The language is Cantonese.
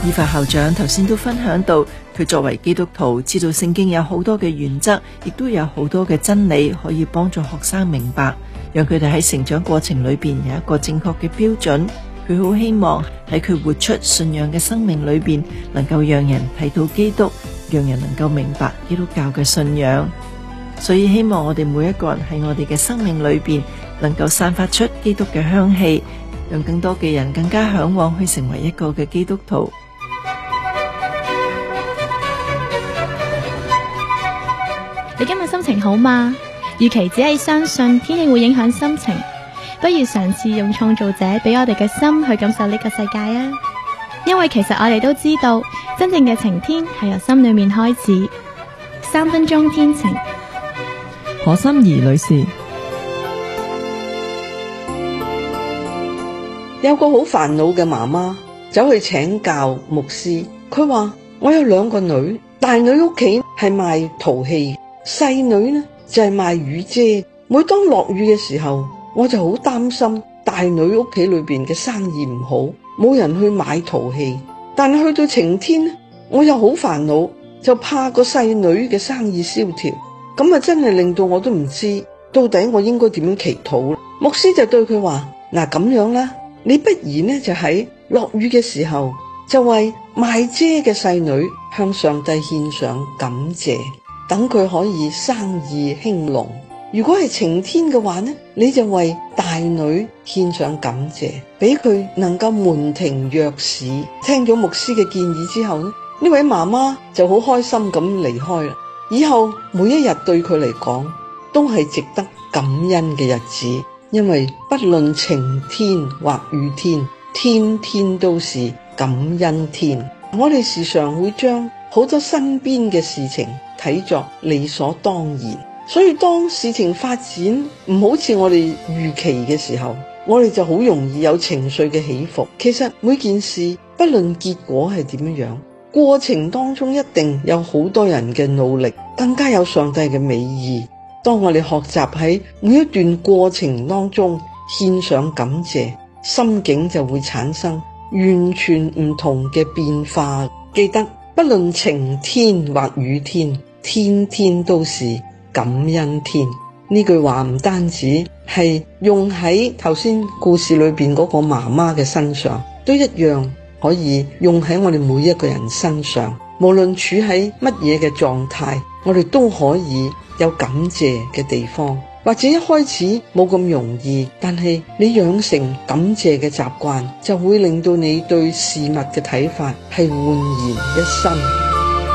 以法校長頭先都分享到，佢作為基督徒，知道聖經有好多嘅原則，亦都有好多嘅真理可以幫助學生明白，讓佢哋喺成長過程裏邊有一個正確嘅標準。佢好希望喺佢活出信仰嘅生命裏邊，能夠讓人睇到基督，讓人能夠明白基督教嘅信仰。所以希望我哋每一個人喺我哋嘅生命裏邊，能夠散發出基督嘅香氣，讓更多嘅人更加向往去成為一個嘅基督徒。 你今日心情好嗎？與其只係相信天氣會影響心情，不如嘗試用創造者俾我哋嘅心去感受呢個世界啊！因為其實我哋都知道，真正嘅晴天係由心裏面開始。3分鐘天晴。 何心怡女士， 有個好煩惱嘅媽媽走去請教牧師，佢話我有2個女，大女屋企係賣陶器，細女呢就係賣雨遮。每當落雨嘅時候，我就好擔心大女屋企裏邊嘅生意唔好，冇人去買陶器。但係去到晴天呢，我又好煩惱，就怕個細女嘅生意蕭條。咁啊，真係令到我都唔知到底我應該點樣祈禱。牧師就對佢話：嗱，咁樣啦，你不如呢就喺落雨嘅時候，就為賣遮嘅細女向上帝獻上感謝，等佢可以生意興隆。如果係晴天嘅話呢，你就為大女獻上感謝，俾佢能夠門庭若市。聽咗牧師嘅建議之後呢，呢位媽媽就好開心咁離開啦。以後每一日對佢嚟講都係值得感恩嘅日子，因為不論晴天或雨天，天天都是感恩天。我哋時常會將好多身邊嘅事情睇作理所當然，所以當事情發展唔好似我哋預期嘅時候，我哋就好容易有情緒嘅起伏。其實每件事不論結果係點樣，過程當中一定有好多人嘅努力，更加有上帝嘅美意。當我哋學習喺每一段過程當中獻上感謝，心境就會產生完全唔同嘅變化。記得不論晴天或雨天，天天都是感恩天。呢句話唔單止係用喺頭先故事裏邊嗰個媽媽嘅身上，都一樣可以用喺我哋每一個人身上。無論處喺乜嘢嘅狀態，我哋都可以有感謝嘅地方。或者一開始冇咁容易，但係你養成感謝嘅習慣，就會令到你對事物嘅睇法係煥然一新。